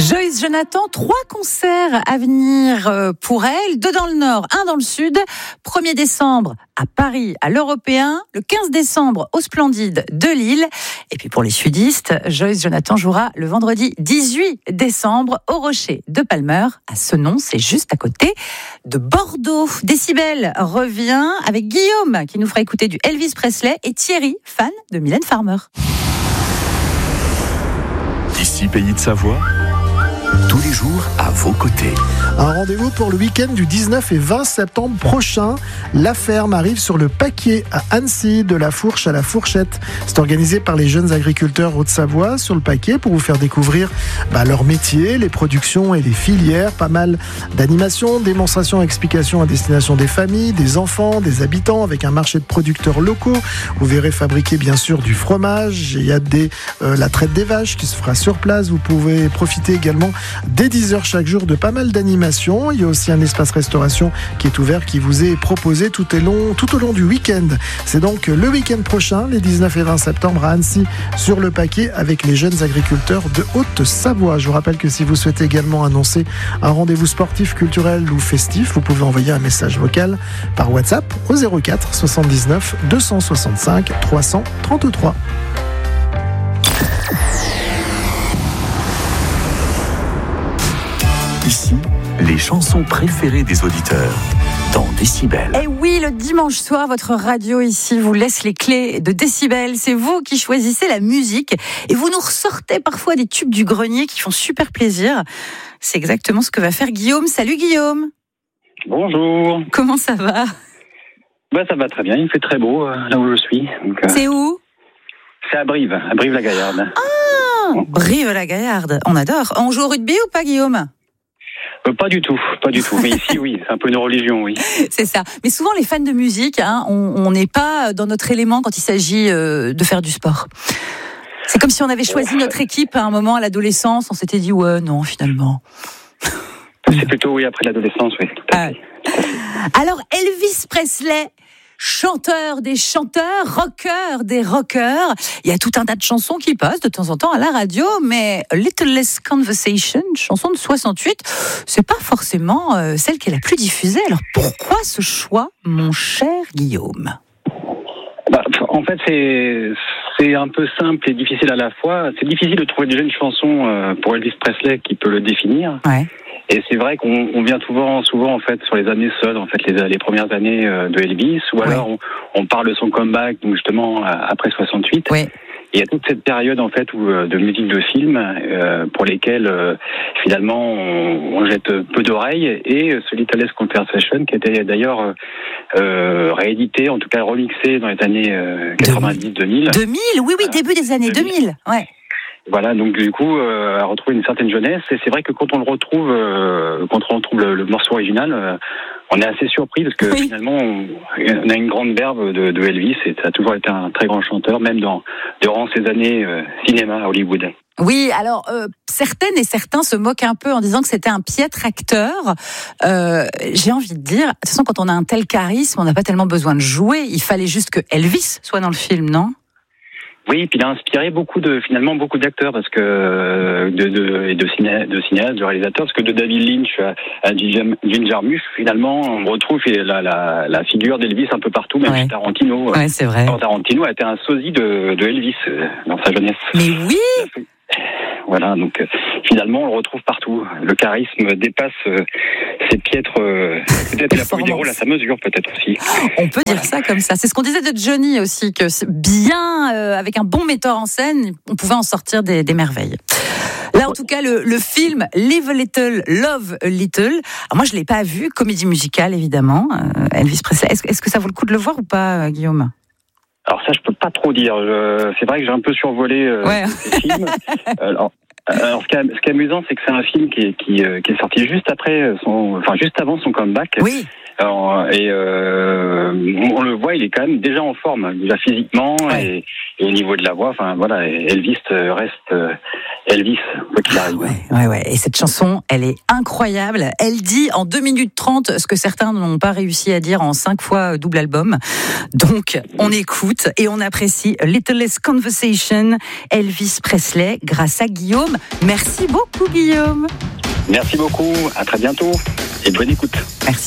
Joyce Jonathan, 3 concerts à venir pour elle, 2 dans le Nord, 1 dans le Sud. 1er décembre à Paris, à l'Européen. Le 15 décembre au Splendide de Lille. Et puis pour les sudistes, Joyce Jonathan jouera le vendredi 18 décembre au Rocher de Palmer, à Senon, c'est juste à côté de Bordeaux. Décibel revient avec Guillaume qui nous fera écouter du Elvis Presley et Thierry, fan de Mylène Farmer. Ici, Pays de Savoie, tous les jours à vos côtés. Un rendez-vous pour le week-end du 19 et 20 septembre prochain. La ferme arrive sur le Paquier à Annecy, de la fourche à la fourchette. C'est organisé par les jeunes agriculteurs Haute-Savoie sur le Paquier pour vous faire découvrir leur métier, les productions et les filières. Pas mal d'animations, démonstrations, explications à destination des familles, des enfants, des habitants, avec un marché de producteurs locaux. Vous verrez fabriquer bien sûr du fromage. Il y a la traite des vaches qui se fera sur place. Vous pouvez profiter également dès 10h chaque jour de pas mal d'animations. Il y a aussi un espace restauration qui est ouvert, qui vous est proposé tout au long du week-end. C'est donc le week-end prochain, les 19 et 20 septembre à Annecy, sur le Paquier, avec les jeunes agriculteurs de Haute-Savoie. Je vous rappelle que si vous souhaitez également annoncer un rendez-vous sportif, culturel ou festif, vous pouvez envoyer un message vocal par WhatsApp au 04 79 265 333. Ici, les chansons préférées des auditeurs dans Décibel. Et oui, le dimanche soir, votre radio ici vous laisse les clés de Décibel. C'est vous qui choisissez la musique et vous nous ressortez parfois des tubes du grenier qui font super plaisir. C'est exactement ce que va faire Guillaume. Salut Guillaume. Bonjour. Comment ça va ? Ça va très bien, il fait très beau là où je suis. Donc, c'est où ? C'est à Brive-la-Gaillarde. Ah, Brive-la-Gaillarde, on adore. On joue au rugby ou pas Guillaume ? Pas du tout. Mais ici, oui, c'est un peu une religion, oui. C'est ça. Mais souvent, les fans de musique, on n'est pas dans notre élément quand il s'agit de faire du sport. C'est comme si on avait choisi notre équipe à un moment à l'adolescence. On s'était dit, ouais, non, finalement. C'est plutôt, oui, après l'adolescence, oui. Tout à fait. Alors, Elvis Presley, chanteur des chanteurs, rocker des rockers. Il y a tout un tas de chansons qui passent de temps en temps à la radio, mais A Little Less Conversation, chanson de 68, c'est pas forcément celle qui est la plus diffusée. Alors pourquoi ce choix, mon cher Guillaume ? En fait, c'est un peu simple et difficile à la fois. C'est difficile de trouver déjà une chanson pour Elvis Presley qui peut le définir. Ouais. Et c'est vrai qu'on vient souvent en fait sur les années seules, en fait les premières années de Elvis, ou alors on parle de son comeback, donc justement après 68. Ouais. Et il y a toute cette période en fait de musique de film pour lesquelles finalement on jette peu d'oreilles, et ce Little Less Conversation qui était d'ailleurs réédité, en tout cas remixé dans les années 90-2000. 2000, oui, début des années 2000, ouais. Voilà, donc du coup, à retrouver une certaine jeunesse. Et c'est vrai que quand on le retrouve, le morceau original, on est assez surpris parce que finalement, on a une grande verve de Elvis, et ça a toujours été un très grand chanteur, même durant ses années cinéma à Hollywood. Oui, alors certaines et certains se moquent un peu en disant que c'était un piètre acteur. J'ai envie de dire, de toute façon, quand on a un tel charisme, on n'a pas tellement besoin de jouer. Il fallait juste que Elvis soit dans le film, non ? Oui, puis il a inspiré beaucoup d'acteurs, parce que de cinéastes, de réalisateurs, parce que de David Lynch à Jim Jarmusch, finalement, on retrouve la figure d'Elvis un peu partout, même chez Tarantino. Ouais, c'est vrai. Tarantino a été un sosie de Elvis dans sa jeunesse. Mais oui. Voilà, donc finalement on le retrouve partout. Le charisme dépasse ses piètres. Peut-être il a pas eu des rôles à sa mesure, peut-être aussi. On peut dire ça comme ça. C'est ce qu'on disait de Johnny aussi, que bien avec un bon metteur en scène, on pouvait en sortir des merveilles. Là, en tout cas, le film Live a Little, Love a Little. Alors moi, je l'ai pas vu, comédie musicale évidemment. Elvis Presley. Est-ce que ça vaut le coup de le voir ou pas, Guillaume ? Alors ça, je peux pas trop dire. C'est vrai que j'ai un peu survolé ce film. Alors ce qui est amusant, c'est que c'est un film qui est sorti juste avant son comeback. Oui. Alors, on le voit, il est quand même déjà en forme, déjà physiquement et au niveau de la voix. Enfin voilà, Elvis reste Elvis quoi qu'il arrive. Ouais. Et cette chanson, elle est incroyable. Elle dit en 2 minutes 30 ce que certains n'ont pas réussi à dire en 5 fois double album. Donc on écoute et on apprécie Littlest Conversation, Elvis Presley, grâce à Guillaume. Merci beaucoup Guillaume. Merci beaucoup, à très bientôt et bonne écoute. Merci.